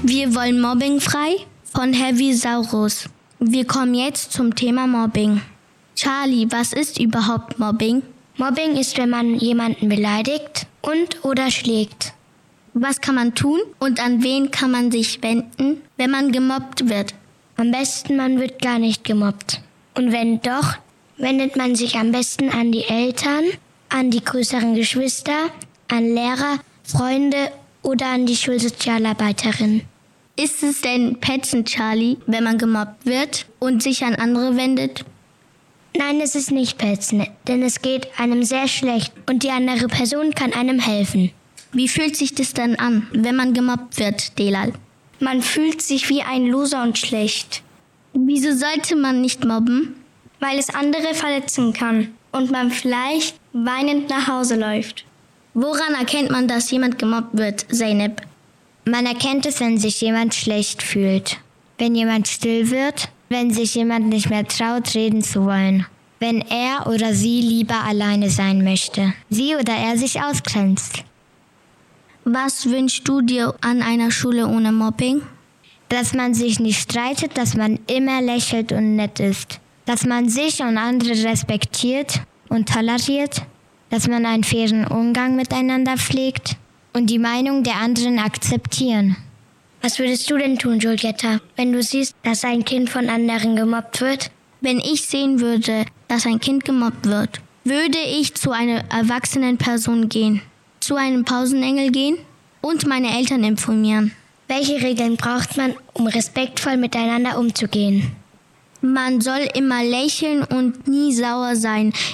Wir wollen mobbingfrei von Heavisaurus. Wir kommen jetzt zum Thema Mobbing. Charlie, was ist überhaupt Mobbing? Mobbing ist, wenn man jemanden beleidigt und oder schlägt. Was kann man tun und an wen kann man sich wenden, wenn man gemobbt wird? Am besten, man wird gar nicht gemobbt. Und wenn doch, wendet man sich am besten an die Eltern, an die größeren Geschwister, an Lehrer, Freunde oder an die Schulsozialarbeiterin. Ist es denn petzend, Charlie, wenn man gemobbt wird und sich an andere wendet? Nein, es ist nicht petzend, denn es geht einem sehr schlecht und die andere Person kann einem helfen. Wie fühlt sich das dann an, wenn man gemobbt wird, Delal? Man fühlt sich wie ein Loser und schlecht. Wieso sollte man nicht mobben? Weil es andere verletzen kann und man vielleicht weinend nach Hause läuft. Woran erkennt man, dass jemand gemobbt wird, Zeynep? Man erkennt es, wenn sich jemand schlecht fühlt. Wenn jemand still wird, wenn sich jemand nicht mehr traut, reden zu wollen. Wenn er oder sie lieber alleine sein möchte. Sie oder er sich ausgrenzt. Was wünschst du dir an einer Schule ohne Mobbing? Dass man sich nicht streitet, dass man immer lächelt und nett ist. Dass man sich und andere respektiert und toleriert. Dass man einen fairen Umgang miteinander pflegt und die Meinung der anderen akzeptieren. Was würdest du denn tun, Giulietta, wenn du siehst, dass ein Kind von anderen gemobbt wird? Wenn ich sehen würde, dass ein Kind gemobbt wird, würde ich zu einer erwachsenen Person gehen, zu einem Pausenengel gehen und meine Eltern informieren. Welche Regeln braucht man, um respektvoll miteinander umzugehen? Man soll immer lächeln und nie sauer sein.